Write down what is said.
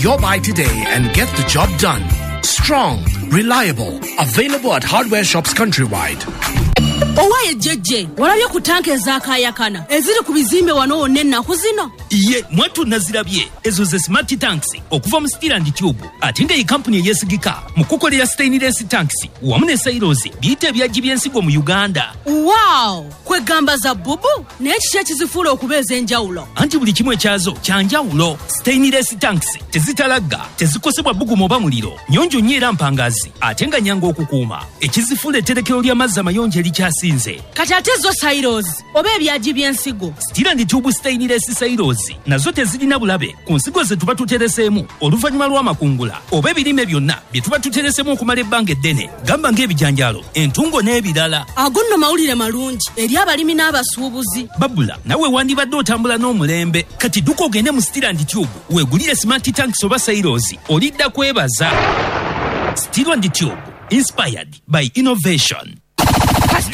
your buy today and get the job done. Strong, reliable, available at hardware shops countrywide. Owaye jeje, walabye ku tanke ezakayakana eziri ku bizimbe wano wonna ennaku zino. Ye mwatu nazirabye ezo ze smart tanks okuva mu Steel and Tube ate nga company eyesigika mu kukolera stainless tanks wamu ne silos biyite ebyagi by'ensigo mu Uganda. Wow, kwegamba za bubu naye kiki ekizifuula okubeeza enjawulo? Anti buli kimu ekyazo kyanjawulo. Stainless tanks tezitalagga, tezikosebwa bbugumu oba muliro, nyonjo nnyo era mpangazi ate nga nyangu okukuuma. Ekizifuula etterekero ly'amazzi amayonjo erikyasinze. Kati ate zo silos oba ebyagi by'ensigo. Steel and Tube stainless silos nazo tezirina bulabe ku nsigo ze tuba tutereseemu oluvannyuma lw'amakungula oba ebirime byonna bye tuba tutereseemu okumala ebbanga eddene, gamba ng'ebijanjaalo, entungo n'ebirala. Ago nno mawulire malungi eri abalimi n'abasuubuzi. Babula nawe wandibadde otambula n'omulembe, kati dduka ogende mu Steel and Tube weegulire smart tanks oba silos, olidda kwebaza. Steel and Tube, inspired by innovation.